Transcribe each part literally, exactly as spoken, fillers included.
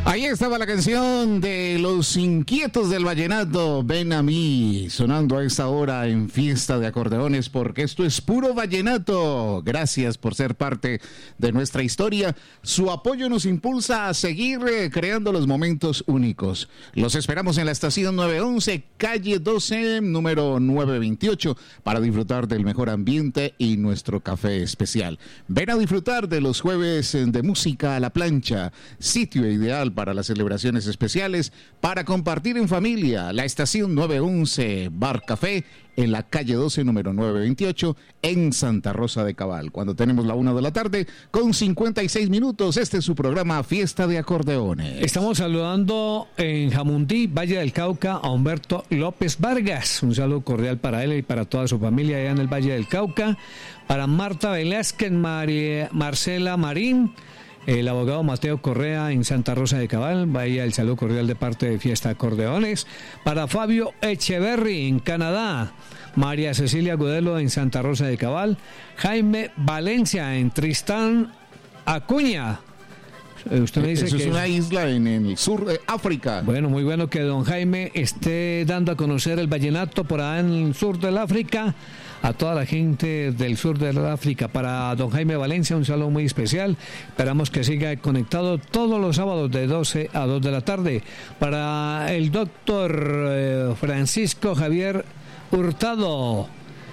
Ahí estaba la canción de Los Inquietos del Vallenato, Ven a mí, sonando a esta hora en Fiesta de Acordeones, porque esto es puro vallenato. Gracias por ser parte de nuestra historia. Su apoyo nos impulsa a seguir eh, creando los momentos únicos. Los esperamos en la estación nueve once, calle doce, número nueve veintiocho, para disfrutar del mejor ambiente y nuestro café especial. Ven a disfrutar de los jueves de música a la plancha, sitio ideal para las celebraciones especiales, para compartir en familia. La estación nueve once Bar Café en la calle doce, número nueve veintiocho, en Santa Rosa de Cabal. Cuando tenemos la una de la tarde con cincuenta y seis minutos, este es su programa Fiesta de Acordeones. Estamos saludando en Jamundí, Valle del Cauca, a Humberto López Vargas. Un saludo cordial para él y para toda su familia allá en el Valle del Cauca. Para Marta Velázquez, María, Marcela Marín, el abogado Mateo Correa en Santa Rosa de Cabal, vaya el saludo cordial de parte de Fiesta Acordeones. Para Fabio Echeverry en Canadá, María Cecilia Gudelo en Santa Rosa de Cabal, Jaime Valencia en Tristán Acuña. Usted me dice Eso que es una isla en, en el sur de África. Bueno, muy bueno que don Jaime esté dando a conocer el vallenato por allá en el sur del África, a toda la gente del sur del África. Para don Jaime Valencia, un saludo muy especial. Esperamos que siga conectado todos los sábados de doce a dos de la tarde. Para el doctor eh, Francisco Javier Hurtado,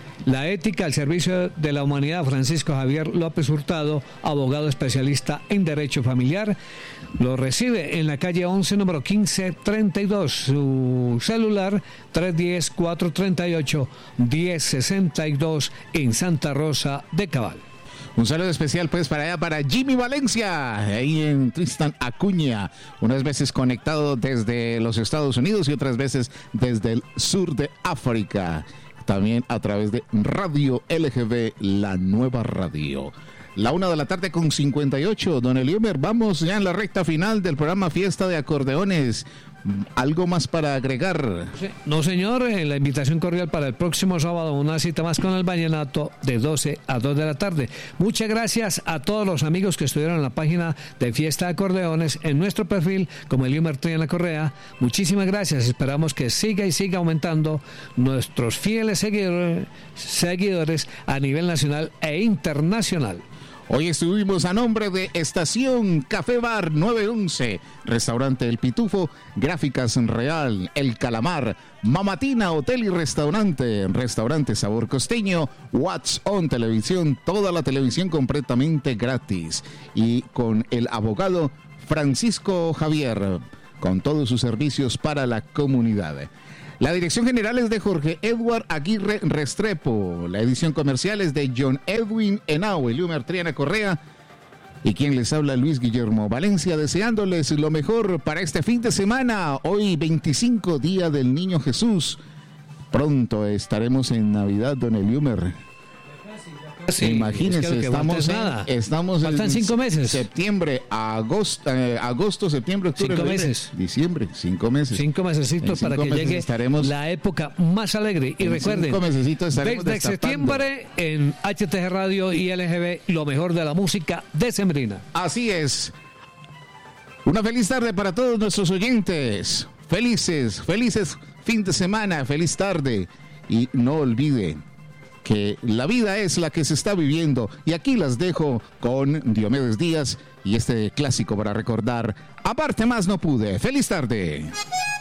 la ética al servicio de la humanidad, Francisco Javier López Hurtado, abogado especialista en derecho familiar, lo recibe en la calle once, número quince treinta y dos. Su celular tres uno cero, cuatro tres ocho, uno cero seis dos en Santa Rosa de Cabal. Un saludo especial pues para allá, para Jimmy Valencia, ahí en Tristán Acuña, unas veces conectado desde los Estados Unidos y otras veces desde el sur de África. También a través de Radio L G B, la nueva radio. La una de la tarde con cincuenta y ocho. Don Eliomer, vamos ya en la recta final del programa Fiesta de Acordeones. ¿Algo más para agregar? No, señor, la invitación cordial para el próximo sábado, una cita más con el vallenato de doce a dos de la tarde. Muchas gracias a todos los amigos que estuvieron en la página de Fiesta de Acordeones, en nuestro perfil como Eliomer Triana Correa. Muchísimas gracias, esperamos que siga y siga aumentando nuestros fieles seguidores, seguidores a nivel nacional e internacional. Hoy estuvimos a nombre de Estación Café Bar nueve once, Restaurante El Pitufo, Gráficas Real, El Calamar, Mamatina Hotel y Restaurante, Restaurante Sabor Costeño, What's On Televisión, toda la televisión completamente gratis, y con el abogado Francisco Javier, con todos sus servicios para la comunidad. La dirección general es de Jorge Edward Aguirre Restrepo. La edición comercial es de John Edwin Henao, Eliomer Triana Correa. Y quien les habla, Luis Guillermo Valencia, deseándoles lo mejor para este fin de semana. Hoy veinticinco, Día del Niño Jesús. Pronto estaremos en Navidad, don Eliomer. Sí, imagínense, es que estamos, en, estamos faltan en cinco meses. Septiembre, agosto, eh, agosto, septiembre, octubre, cinco noviembre, meses. Diciembre, cinco meses. Cinco mesecitos para que llegue estaremos, la época más alegre. Y recuerden, cinco mesecitos estaremos desde destapando. septiembre en H T G Radio y L G B, lo mejor de la música decembrina. Así es. Una feliz tarde para todos nuestros oyentes. Felices, felices fin de semana, feliz tarde. Y no olviden que la vida es la que se está viviendo. Y aquí las dejo con Diomedes Díaz y este clásico para recordar. Aparte más no pude. ¡Feliz tarde!